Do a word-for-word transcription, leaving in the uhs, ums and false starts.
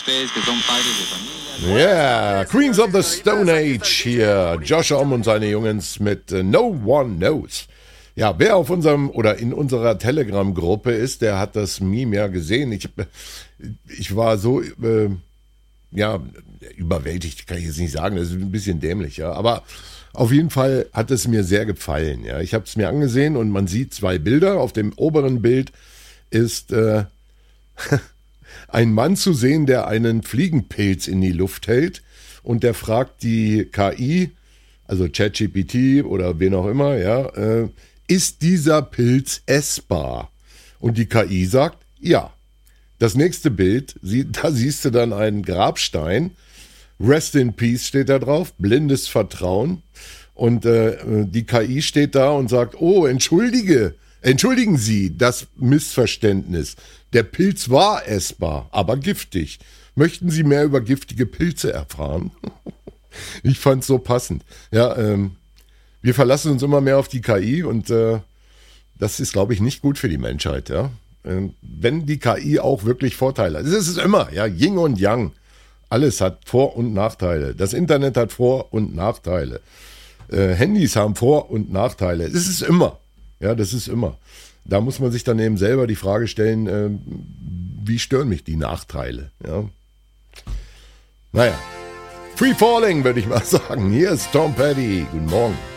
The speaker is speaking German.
ustedes que son padres de familia. Yeah, Queens of the Stone Age hier. Josh Homme und seine Jungs mit uh, No One Knows. Ja, wer auf unserem oder in unserer Telegram-Gruppe ist, der hat das Meme ja gesehen. Ich, ich war so, äh, ja, überwältigt, kann ich jetzt nicht sagen, das ist ein bisschen dämlich, ja, aber auf jeden Fall hat es mir sehr gefallen, ja. Ich habe es mir angesehen und man sieht zwei Bilder. Auf dem oberen Bild ist äh, ein Mann zu sehen, der einen Fliegenpilz in die Luft hält und der fragt die K I, also ChatGPT oder wen auch immer, ja, äh, ist dieser Pilz essbar? Und die K I sagt, ja. Das nächste Bild, da siehst du dann einen Grabstein, Rest in Peace steht da drauf, blindes Vertrauen. Und äh, die K I steht da und sagt, oh, entschuldige, entschuldigen Sie das Missverständnis. Der Pilz war essbar, aber giftig. Möchten Sie mehr über giftige Pilze erfahren? Ich fand's so passend. Ja, ähm, wir verlassen uns immer mehr auf die K I und äh, das ist, glaube ich, nicht gut für die Menschheit. Ja, ähm, wenn die K I auch wirklich Vorteile hat. Das ist es immer, ja, Yin und Yang. Alles hat Vor- und Nachteile. Das Internet hat Vor- und Nachteile. Äh, Handys haben Vor- und Nachteile. Das ist immer. Ja, das ist immer. Da muss man sich dann eben selber die Frage stellen, äh, wie stören mich die Nachteile? Ja. Naja. Free Falling, würde ich mal sagen. Hier ist Tom Petty. Guten Morgen.